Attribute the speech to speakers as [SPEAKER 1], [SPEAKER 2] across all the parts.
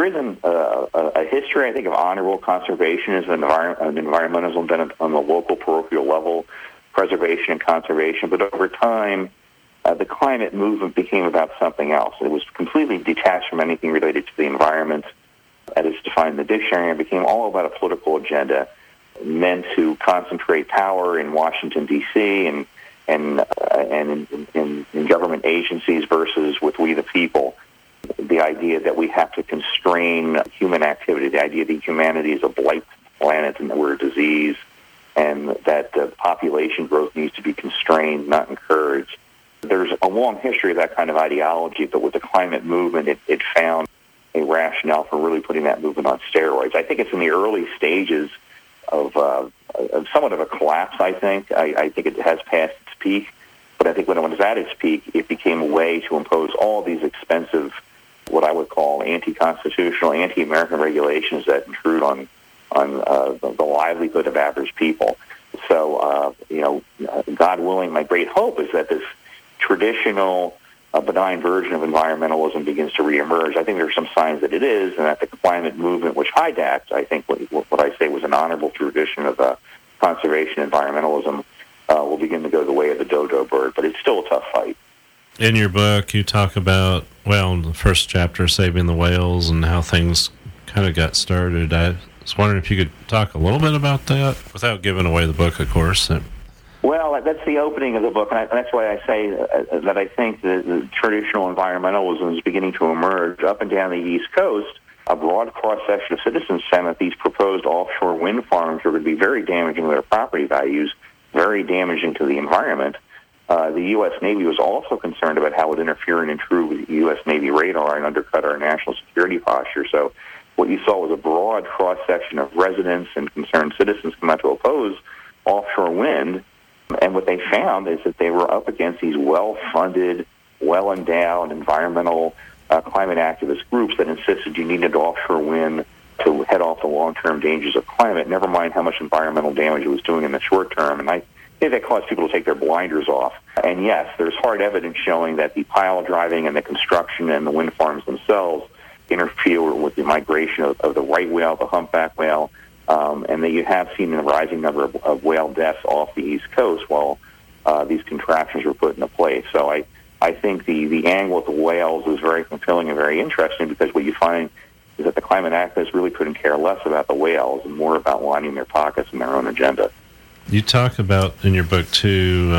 [SPEAKER 1] isn't a history, I think, of honorable conservationism and environmentalism done on the local parochial level, preservation and conservation. But over time, the climate movement became about something else. It was completely detached from anything related to the environment as it's defined in the dictionary, and became all about a political agenda meant to concentrate power in Washington, D.C., and in government agencies versus with we the people. The idea that we have to constrain human activity, the idea that humanity is a blight to the planet and that we're a disease, and that population growth needs to be constrained, not encouraged. There's a long history of that kind of ideology, but with the climate movement, it found a rationale for really putting that movement on steroids. I think it's in the early stages of somewhat of a collapse, I think. I think it has passed its peak, but I think when it was at its peak, it became a way to impose all these expensive, what I would call anti-constitutional, anti-American regulations that intrude on the livelihood of average people. So, God willing, my great hope is that this traditional benign version of environmentalism begins to reemerge. I think there are some signs that it is, and that the climate movement, which hijacked, I think, what I say was an honorable tradition of conservation environmentalism, will begin to go the way of the dodo bird. But it's still a tough fight.
[SPEAKER 2] In your book, you talk about, in the first chapter, saving the whales and how things kind of got started. I was wondering if you could talk a little bit about that, without giving away the book, of course.
[SPEAKER 1] Well, that's the opening of the book, and that's why I say that I think the traditional environmentalism is beginning to emerge up and down the East Coast. A broad cross-section of citizens found that these proposed offshore wind farms are going to be very damaging to their property values, very damaging to the environment. The U.S. Navy was also concerned about how it would interfere and intrude with U.S. Navy radar and undercut our national security posture. So what you saw was a broad cross-section of residents and concerned citizens come out to oppose offshore wind. And what they found is that they were up against these well-funded, well-endowed environmental climate activist groups that insisted you needed offshore wind to head off the long-term dangers of climate, never mind how much environmental damage it was doing in the short term. And I think that caused people to take their blinders off. And yes, there's hard evidence showing that the pile driving and the construction and the wind farms themselves interfere with the migration of the right whale, the humpback whale, and that you have seen a rising number of whale deaths off the East Coast while these contraptions were put into place. So I think the angle with the whales is very compelling and very interesting, because what you find is that the climate activists really couldn't care less about the whales and more about lining their pockets and their own agenda.
[SPEAKER 2] You talk about in your book too,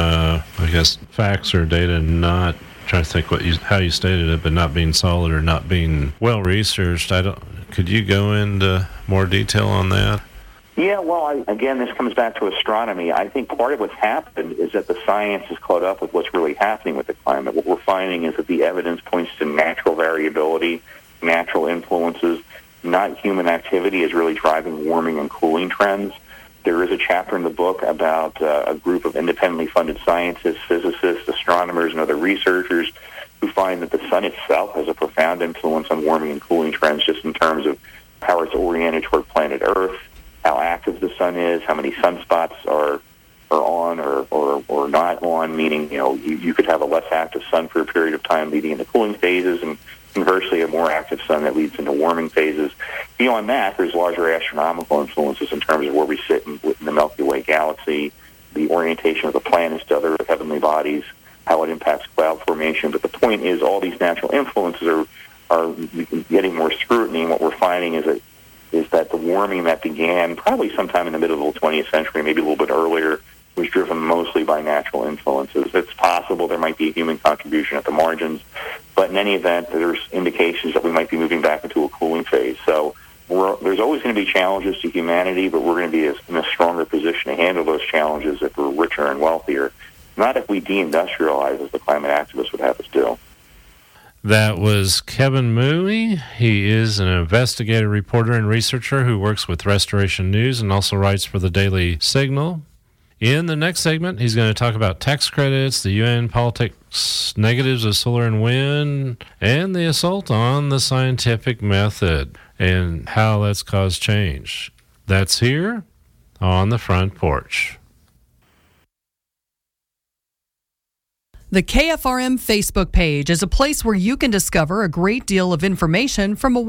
[SPEAKER 2] facts or data not, trying to think how you stated it, but not being solid or not being well researched. Could you go into more detail on that?
[SPEAKER 1] Yeah, well, again, this comes back to astronomy. I think part of what's happened is that the science has caught up with what's really happening with the climate. What we're finding is that the evidence points to natural variability, natural influences, not human activity is really driving warming and cooling trends. There is a chapter in the book about a group of independently funded scientists, physicists, astronomers, and other researchers who find that the sun itself has a profound influence on warming and cooling trends, just in terms of how it's oriented toward planet Earth, how active the sun is, how many sunspots are on or not on, meaning, you could have a less active sun for a period of time leading into cooling phases, and conversely a more active sun that leads into warming phases. Beyond that, there's larger astronomical influences in terms of where we sit in the Milky Way galaxy, the orientation of the planets to other heavenly bodies, how it impacts cloud formation. But the point is, all these natural influences are getting more scrutiny, and what we're finding is that the warming that began probably sometime in the middle of the 20th century, maybe a little bit earlier, was driven mostly by natural influences. It's possible there might be a human contribution at the margins, but in any event, there's indications that we might be moving back into a cooling phase. So there's always going to be challenges to humanity, but we're going to be in a stronger position to handle those challenges if we're richer and wealthier, not if we deindustrialize, as the climate activists would have us do.
[SPEAKER 2] That was Kevin Mooey. He is an investigative reporter and researcher who works with Restoration News and also writes for the Daily Signal. In the next segment, he's going to talk about tax credits, the UN politics negatives of solar and wind, and the assault on the scientific method and how that's caused change. That's here on the Front Porch.
[SPEAKER 3] The KFRM Facebook page is a place where you can discover a great deal of information from a